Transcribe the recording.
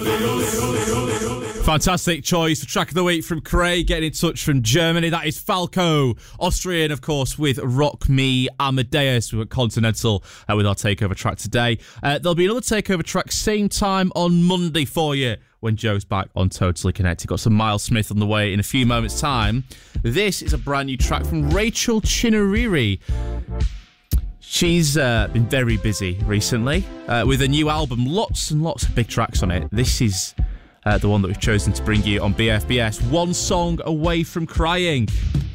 Fantastic choice. Track of the week from Craig, getting in touch from Germany. That is Falco, Austrian, of course, with Rock Me Amadeus. We're at Continental with our takeover track today. There'll be another takeover track same time on Monday for you when Joe's back on Totally Connected. Got some Miles Smith on the way in a few moments' time. This is a brand new track from Rachel Chinariri. She's been very busy recently with a new album. Lots and lots of big tracks on it. This is the one that we've chosen to bring you on BFBS. One Song Away from Crying.